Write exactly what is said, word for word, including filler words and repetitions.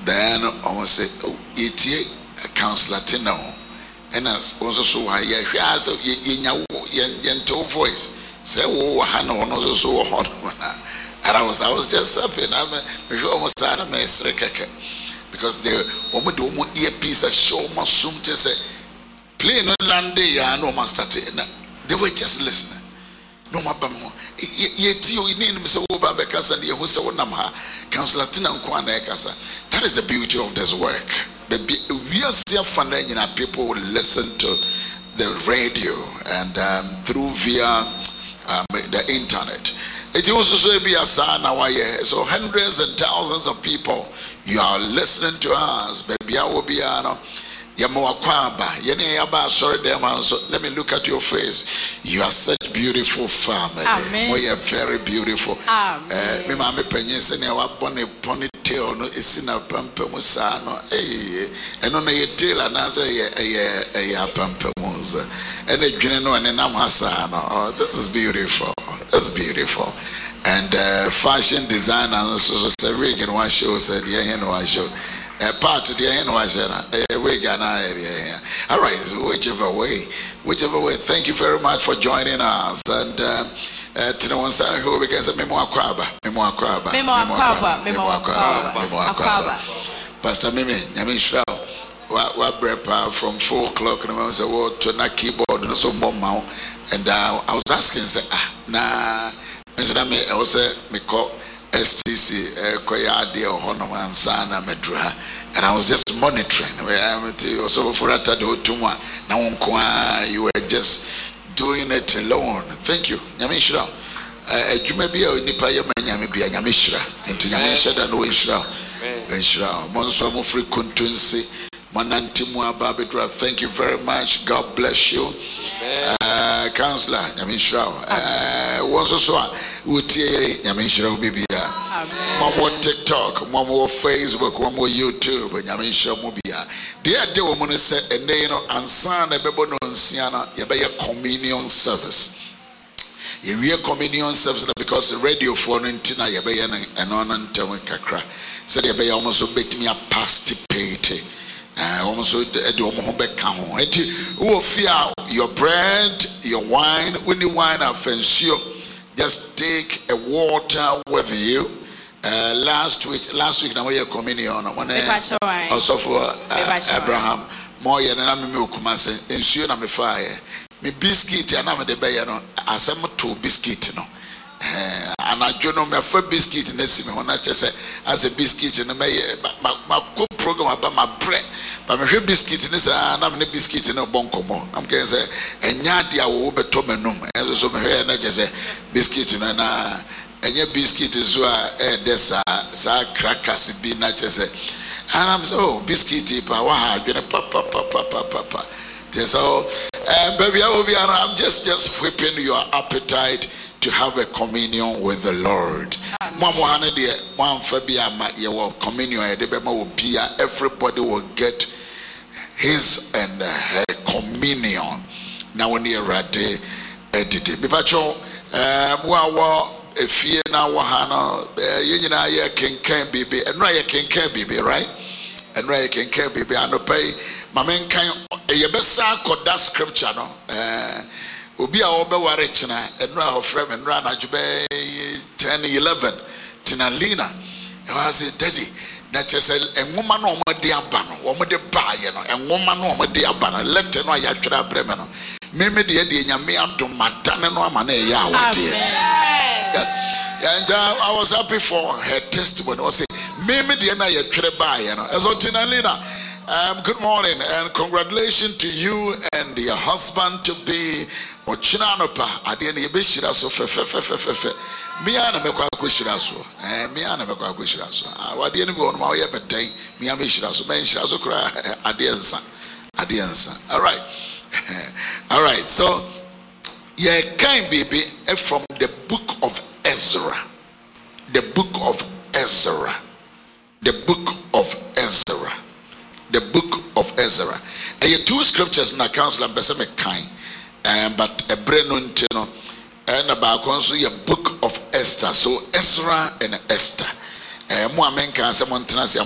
then I say, oh, it Councillor Tino, and as also so I has a your voice. Say, oh, Hannah, also so hot. And I was, I was just happy. I'm almost out of my because the woman do more earpiece a show must soon to say, play no land day, I know master. They were just listening. No mabamo. Yet you need Mister Obabekas and Yehusa Namha, Councillor Tina Kwana Ekasa. That is the beauty of this work. The we are still finding people will listen to the radio and um, through via um, the internet. It also so be a sign now. So hundreds and thousands of people you are listening to us. Baby, I will be ano. Sorry, let me look at your face. You are such beautiful family. Amen. We are very beautiful. Amen. Me mama penye se ne wa bone ponytail no esi na pampa mu sa no eh eno na ye tail na say ye ye ye pampa mu za ene dwene no ne nam asa no. Oh, this is beautiful. That's beautiful. And uh, fashion designer so so say we can one show said yeah here no one show. A part of the end was a way area. All right, so whichever way, whichever way. Thank you very much for joining us. And to the one side who begins a memoir crabber, memoir crabber, memoir crabber, memoir crabber. Pastor Mimi, Yamin Shroud, what bread from four o'clock, and I was a word to a keyboard and so more mouth. And I was asking, say, ah, nah, I was a me call. S T C, Koyadi or Honoman Sana Medra, and I was just monitoring. So for that, now you were just doing it alone. Thank you, Yamishra. You may be a Nipa Yamishra, Yamishra, into Yamishra and Wishra, Wishra, Monsomo frequency, Manantimua Babidra. Thank you very much. God bless you. Uh, Councillor Yamishra, uh, once or so, Utie Yamishra Bibia. One more TikTok, one more Facebook, one more YouTube, and Yamisha Mubia. The other woman said, and they know, and son, a bebo no Siana, you be a communion service. You be a communion service because the radio phone in Tina, you be an on Kakra. Said you be almost a bit me a pasty pate. Almost do a mobe camo. Who fear your bread, your wine, when you wine a fence you, just take a water with you. Uh, last week, last week, now we are communion. Also for uh, Abraham, more than I'm a milk mass, ensure I'm a fire. Me biscuit, and I'm the bay, no, as I'm two biscuit, no. And I don't know my first biscuit in this when I just say, as a biscuit in the may, my cook program about my bread, but my biscuit in this, and I'm a biscuit in a bonkomo. I'm going to say, and Yadia will be tomenum, and so my hair, and I just say, biscuit in an and your biscuit is why there's a crackers be not just and I'm so biscuity power gonna pop pop pop pop pop pop. So and baby I will be I'm just just whipping your appetite to have a communion with the Lord. Mama dear one Fabia your communion everybody will get his and her communion. Now when you're ready, edit me pacho um wow. If you now wahana, you know, you can can be and right can can be right, and right can can be and pay. My man can you best quote that scripture no. Uh, will be our bewarichna and right of frame and run at Jube ten eleven Tinalina. And I said, Daddy, that is a woman or my dear banner, or my dear buy, you know, and woman or my dear banner, left and right at Bremeno. Mimi dear dear me up to my tanano mane ya. And uh, I was happy for her testimony. I say, Mimi Diana, you buy, you know. As Tinalina, um, good morning and congratulations to you and your husband to be Ochinanopa. I didn't be shiraso fe fe fe fe fe fe. Miana me kwa kushiraso. Eh, miana me kwa kushiraso. I didn't go on my way but day. Miami shiraso. Men shiraso kura adiensa. Adiensa. All right. All right. So, yeah, kind baby from the book of Ezra. The book of Ezra. The book of Ezra. The book of Ezra. And you two scriptures na council and besame kind. Um, but a brand new and about also your book of Esther. So Ezra and Esther. Uh, more men can say